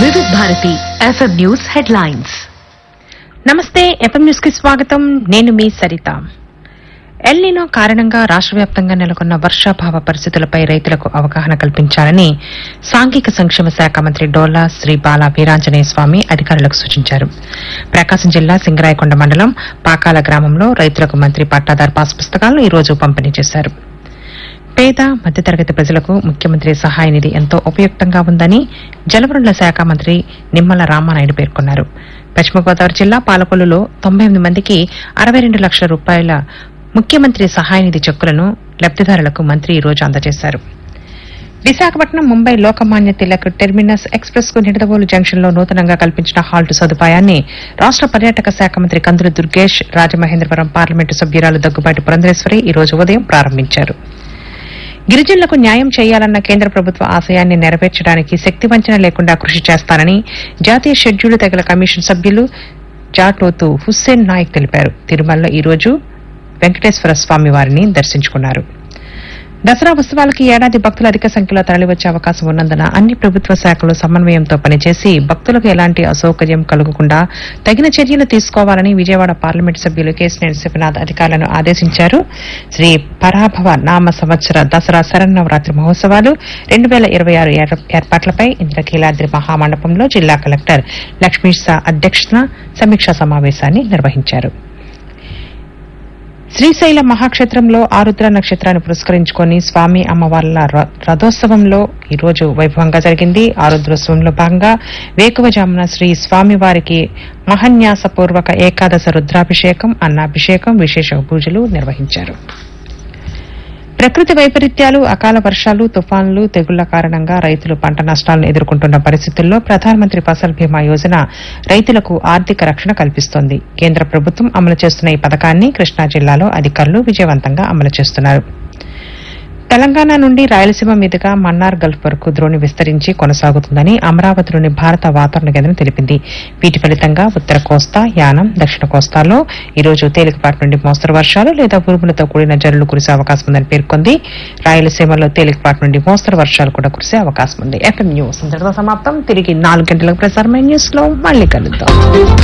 వివిధ Bharati FM news headlines. నమస్తే, FM news కి స్వాగతం. నేను మీ సరిత. ఎల్ నినో కారణంగా రాష్ట్ర వ్యాప్తంగా నెలకొన్న వర్షాభావ పరిస్థితులపై రైతులకు అవగాహన కల్పించాలని సాంఘిక సంక్షేమ శాఖ మంత్రి డోలా శ్రీ బాల వీరాంజనేయ స్వామి అధికారులకు సూచించారు. ప్రకాశం జిల్లా సింగరాయకొండ మండలం పాకాల గ్రామంలో రైతులకు మంత్రి పట్టాదారు పాస్ పుస్తకాలను ఈ రోజు పంపిణీ చేశారు. పేద మధ్యతరగతి ప్రజలకు ముఖ్యమంత్రి సహాయ నిధి ఎంతో ఉపయుక్తంగా ఉందని జలవనరుల శాఖ మంత్రి నిమ్మల రామానాయుడు పేర్కొన్నారు. పశ్చిమ గోదావరి జిల్లా పాలకొల్లులో 98 మందికి 62 లక్షల రూపాయల ముఖ్యమంత్రి సహాయ నిధి చెక్కులను లబ్దిదారులకు మంత్రి ఈ రోజు అందజేశారు. విశాఖపట్నం ముంబై లోకమాన్య తిలక్ టెర్మినస్ ఎక్స్ప్రెస్ కు నిడదవోలు జంక్షన్ లో నూతనంగా కల్పించిన హాల్ట్ సదుపాయాన్ని రాష్ట పర్యాటక శాఖ మంత్రి కందుల దుర్గేష్, రాజమహేంద్రవరం పార్లమెంటు సభ్యురాలు దగ్గుబాటి పురంధరేశ్వరి ఈ రోజు ఉదయం ప్రారంభించారు. గిరిజనులకు న్యాయం చేయాలన్న కేంద్ర ప్రభుత్వ ఆశయాన్ని నెరవేర్చడానికి శక్తివంచన లేకుండా కృషి చేస్తానని జాతీయ షెడ్యూల్ తెగల కమిషన్ సభ్యులు జాటోతు హుస్సేన్ నాయక్ తెలిపారు. తిరుమలలో ఈ రోజు వెంకటేశ్వర స్వామి వారిని దర్శించుకున్నారు. దసరా ఉత్సవాలకి ఏడాది భక్తులు అధిక సంఖ్యలో తరలివచ్చే అవకాశం ఉన్నందున అన్ని ప్రభుత్వ శాఖలు సమన్వయంతో పనిచేసి భక్తులకు ఎలాంటి అసౌకర్యం కలగకుండా తగిన చర్యలు తీసుకోవాలని విజయవాడ పార్లమెంటు సభ్యులు కేశినేని శివనాథ్ అధికారులను ఆదేశించారు. శ్రీ పరాభవ నామ సంవత్సర దసరా శరన్నవరాత్రి మహోత్సవాలు 2026 ఏర్పాట్లపై ఇంద్రకీలాద్రి మహామండపంలో జిల్లా కలెక్టర్ లక్ష్మీశా అధ్యక్షతన సమీక్షా సమావేశాన్ని నిర్వహించారు. శ్రీశైల మహాక్షేత్రంలో ఆరుద్ర నక్షత్రాన్ని పురస్కరించుకుని స్వామి అమ్మవార్ల రథోత్సవంలో ఈ రోజు వైభవంగా జరిగింది. ఆరుద్రోత్సవంలో భాగంగా వేకువజామున శ్రీ స్వామివారికి మహాన్యాసపూర్వక ఏకాదశ రుద్రాభిషేకం, అన్నాభిషేకం, విశేష పూజలు నిర్వహించారు. ప్రకృతి వైపరీత్యాలు, అకాల వర్షాలు, తుఫానులు, తెగుళ్ల కారణంగా రైతులు పంట నష్టాలను ఎదుర్కొంటున్న పరిస్థితుల్లో ప్రధానమంత్రి ఫసల్ బీమా యోజన రైతులకు ఆర్థిక రక్షణ కల్పిస్తోంది. కేంద్ర ప్రభుత్వం అమలు చేస్తున్న ఈ పథకాన్ని కృష్ణా జిల్లాలో అధికారులు విజయవంతంగా అమలు చేస్తున్నారు. తెలంగాణ నుండి రాయలసీమ మీదుగా మన్నార్ గల్ఫ్ వరకు ద్రోణి విస్తరించి కొనసాగుతుందని అమరావతిలోని భారత వాతావరణ కేంద్రం తెలిపింది. వీటి ఫలితంగా ఉత్తర కోస్తా, యానం, దక్షిణ కోస్తాలో ఈ రోజు తేలికపాటి నుండి మోస్తరు వర్షాలు లేదా ఉరుములతో కూడిన జల్లులు కురిసే అవకాశం ఉందని పేర్కొంది. రాయలసీమలో తేలికపాటి నుండి మోస్తరు వర్షాలు కూడా కురిసే అవకాశం ఉంది. ఎఫ్ఎం న్యూస్ ఇంతటితో సమాప్తం. తిరిగి 4 గంటలకు ప్రసారమైన న్యూస్ లో మళ్లీ కలుద్దాం.